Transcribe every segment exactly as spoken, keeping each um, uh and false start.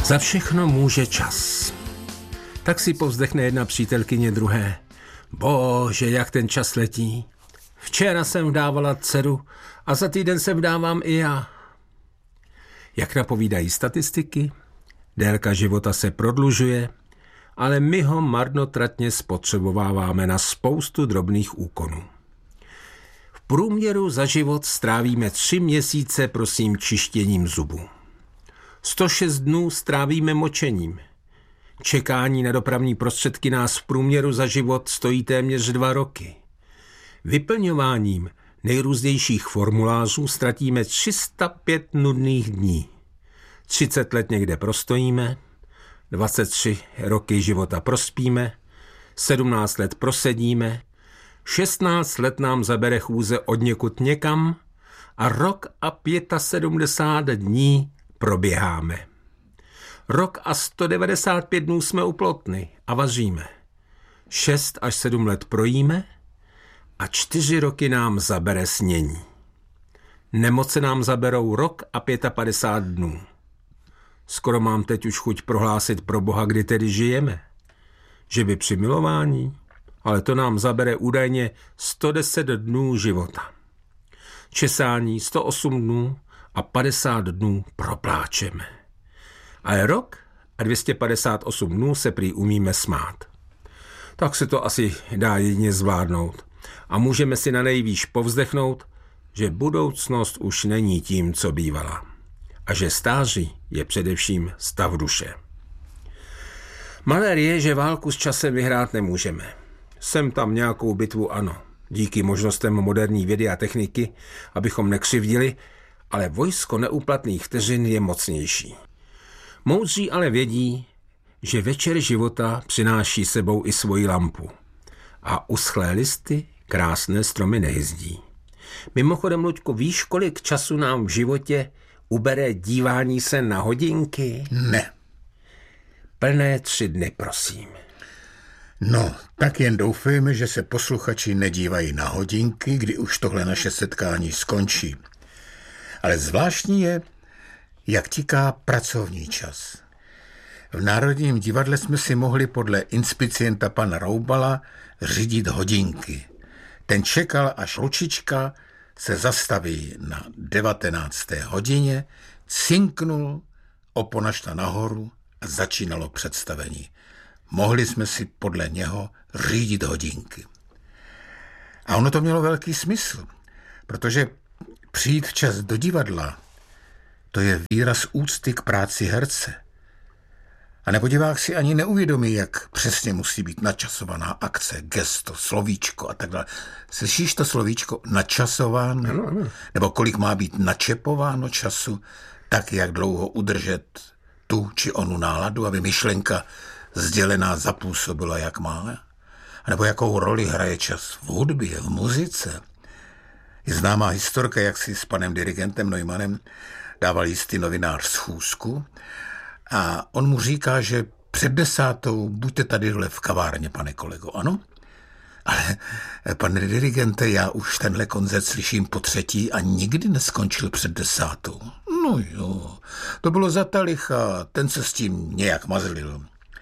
Za všechno může čas. Tak si povzdechne jedna přítelkyně druhé. Bože, jak ten čas letí. Včera jsem vdávala dceru a za týden se vdávám i já. Jak napovídají statistiky, délka života se prodlužuje, ale my ho marnotratně spotřebováváme na spoustu drobných úkonů. V průměru za život strávíme tři měsíce prosím čištěním zubů. sto šest dnů strávíme močením. Čekání na dopravní prostředky nás v průměru za život stojí téměř dva roky. Vyplňováním nejrůznějších formulářů ztratíme tři sta pět nudných dní. třicet let někde prostojíme, dvacet tři roky života prospíme, sedmnáct let prosedíme, šestnáct let nám zabere chůze odněkud někam a rok a sedmdesát pět dní proběháme. Rok a sto devadesát pět dnů jsme u plotny a vaříme. šest až sedm let projíme a čtyři roky nám zabere snění. Nemoce nám zaberou rok a padesát pět dnů. Skoro mám teď už chuť prohlásit pro Boha, kdy tedy žijeme. Že by při milování, ale to nám zabere údajně sto deset dnů života. Česání sto osm dnů a padesát dnů propláčeme. Ale rok a dvě stě padesát osm dnů se prý umíme smát. Tak se to asi dá jedině zvládnout. A můžeme si na nejvýš povzdechnout, že budoucnost už není tím, co bývala. A že stáří je především stav duše. Malér je, že válku s časem vyhrát nemůžeme. Sem tam nějakou bitvu ano, díky možnostem moderní vědy a techniky, abychom nekřivdili, ale vojsko neúplatných vteřin je mocnější. Moudří ale vědí, že večer života přináší sebou i svoji lampu. A uschlé listy krásné stromy nehyzdí. Mimochodem, Luďko, víš, kolik času nám v životě ubere dívání se na hodinky? Ne. Plné tři dny, prosím. No, tak jen doufejme, že se posluchači nedívají na hodinky, kdy už tohle naše setkání skončí. Ale zvláštní je, jak tiká pracovní čas. V Národním divadle jsme si mohli podle inspicienta pana Roubala řídit hodinky. Ten čekal, až ručička se zastaví na devatenácté hodině, cinknul, opona šla nahoru a začínalo představení. Mohli jsme si podle něho řídit hodinky. A ono to mělo velký smysl, protože přijít včas do divadla, to je výraz úcty k práci herce. A nebo divák si ani neuvědomí, jak přesně musí být načasovaná akce, gesto, slovíčko a tak dále. Slyšíš to slovíčko načasováno? Ano, ano. Nebo kolik má být načepováno času, tak jak dlouho udržet tu či onu náladu, aby myšlenka sdělená zapůsobila, jak má? A nebo jakou roli hraje čas v hudbě, v muzice? Je známá historka, jak si s panem dirigentem Neumannem dával jistý novinář schůzku a on mu říká, že před desátou buďte tadyhle v kavárně, pane kolego, ano? Ale pane dirigente, já už tenhle koncert slyším po třetí a nikdy neskončil před desátou. No jo, to bylo za talicha, ten se s tím nějak mazlil.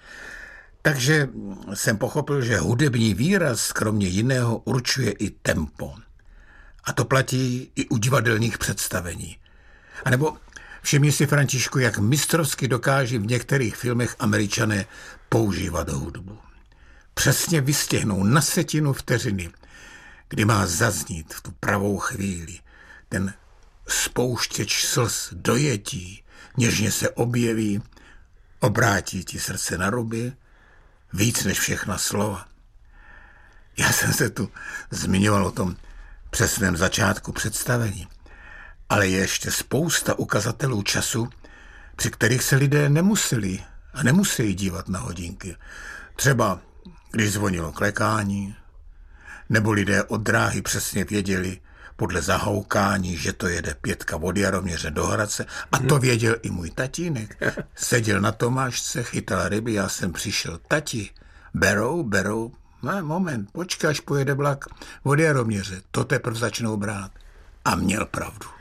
Takže jsem pochopil, že hudební výraz kromě jiného určuje i tempo. A to platí i u divadelních představení. A nebo všimni si, Františku, jak mistrovsky dokáží v některých filmech Američané používat hudbu. Přesně vystihnou na setinu vteřiny, kdy má zaznít v tu pravou chvíli ten spouštěč slz dojetí, něžně se objeví, obrátí ti srdce na ruby, víc než všechna slova. Já jsem se tu zmiňoval o tom přesném začátku představení, ale je ještě spousta ukazatelů času, při kterých se lidé nemuseli a nemusí dívat na hodinky. Třeba když zvonilo klekání, nebo lidé od dráhy přesně věděli podle zahoukání, že to jede pětka od Jaroměře do Hradce, a to věděl i můj tatínek. Seděl na Tomášce, chytal ryby, já jsem přišel. Tati, berou, berou, no, moment, počkej, až pojede vlak od Jaroměře, to teprve začnou brát. A měl pravdu.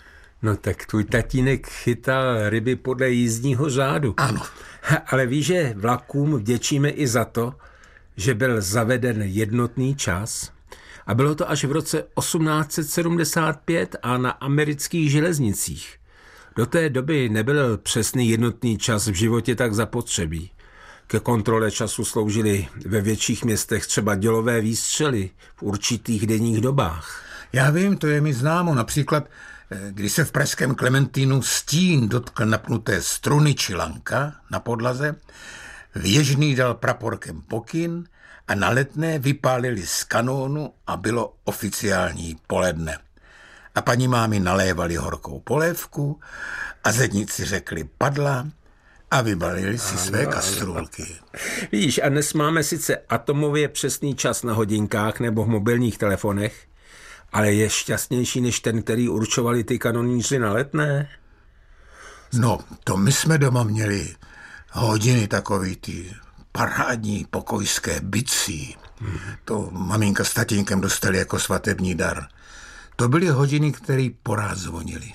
No tak tvůj tatínek chytal ryby podle jízdního řádu. Ano. Ale víš, že vlakům vděčíme i za to, že byl zaveden jednotný čas a bylo to až v roce osmnáct set sedmdesát pět a na amerických železnicích. Do té doby nebyl přesný jednotný čas v životě tak zapotřebí. Ke kontrole času sloužily ve větších městech třeba dělové výstřely v určitých denních dobách. Já vím, to je mi známo. Například, když se v pražském Klementínu stín dotkl napnuté struny či lanka na podlaze, věžný dal praporkem pokyn a na Letné vypálili z kanónu a bylo oficiální poledne. A paní mámy nalévali horkou polévku a zedníci řekli padla a vybalili si ano, své kastrůlky. Víš, a dnes máme sice atomově přesný čas na hodinkách nebo v mobilních telefonech, ale je šťastnější než ten, který určovali ty kanoníři na Letné? No, to my jsme doma měli hodiny takový ty parádní pokojské bicí. Hmm. To maminka s tatínkem dostali jako svatební dar. To byly hodiny, které porád zvonily.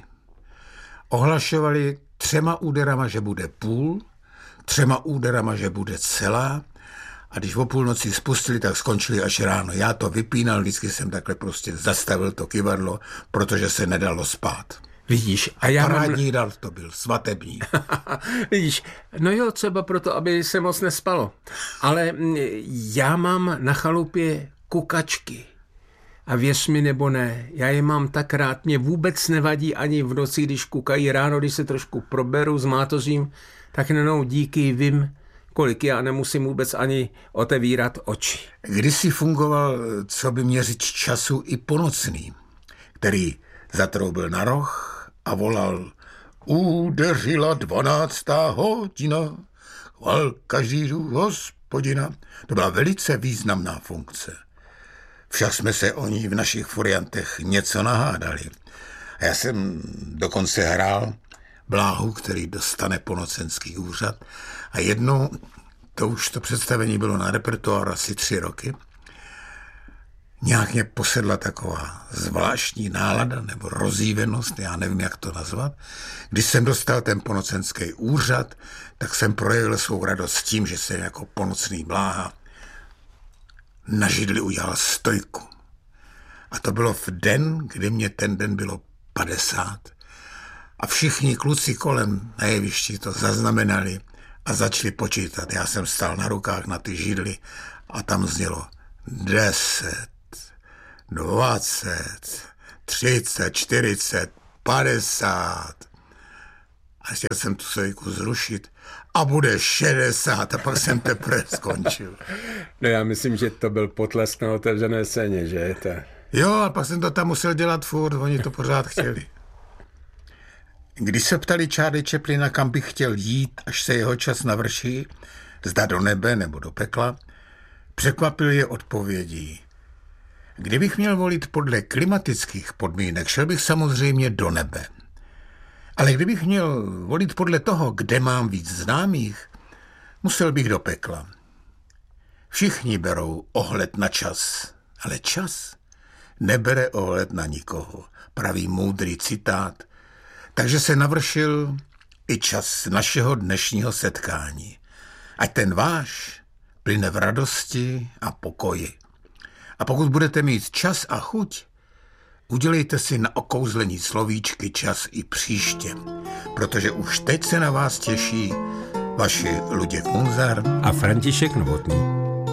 Ohlašovali třema úderama, že bude půl, třema úderama, že bude celá, a když o půlnoci spustili, tak skončili až ráno. Já to vypínal, vždycky jsem takhle prostě zastavil to kyvadlo, protože se nedalo spát. Vidíš, a já parádní mám... dar to byl, svatební. Vidíš, no jo, třeba proto, aby se moc nespalo. Ale já mám na chalupě kukačky. A věř mi nebo ne, já je mám tak rád, mě vůbec nevadí ani v noci, když kukají, ráno, když se trošku proberu, zmátořím, tak jenom díky vím, kolik já nemusím vůbec ani otevírat oči. Kdysi fungoval, co by měřič času, i ponocný, který zatroubil na roh a volal udeřila dvanáctá hodina, chval každý hospodina. To byla velice významná funkce. Však jsme se o ní v našich furiantech něco nahádali. A já jsem dokonce hrál Bláhu, který dostane ponocenský úřad. A jednou, to už to představení bylo na repertoár asi tři roky, nějak mě posedla taková zvláštní nálada nebo rozjívenost, já nevím, jak to nazvat. Když jsem dostal ten ponocenský úřad, tak jsem projevil svou radost tím, že jsem jako ponocný Bláha na židli udělal stojku. A to bylo v den, kdy mě ten den bylo padesát. A všichni kluci kolem na jevišti to zaznamenali a začali počítat. Já jsem stál na rukách na ty židli a tam znělo deset, dvacet, třicet, čtyřicet, padesát. A chtěl jsem tu stojku zrušit a bude šedesát a pak jsem teprve skončil. No já myslím, že to byl potlesk na otevřené scéně, že? To... Jo, a pak jsem to tam musel dělat furt, oni to pořád chtěli. Když se ptali Charlie Chaplina, kam by chtěl jít, až se jeho čas navrší, zda do nebe nebo do pekla, překvapil je odpovědí. Kdybych měl volit podle klimatických podmínek, šel bych samozřejmě do nebe. Ale kdybych měl volit podle toho, kde mám víc známých, musel bych do pekla. Všichni berou ohled na čas, ale čas nebere ohled na nikoho, praví moudrý citát. Takže se navršil i čas našeho dnešního setkání. Ať ten váš plyne v radosti a pokoji. A pokud budete mít čas a chuť, udělejte si na okouzlení slovíčky čas i příště, protože už teď se na vás těší vaši Luděk Munzar a František Novotný.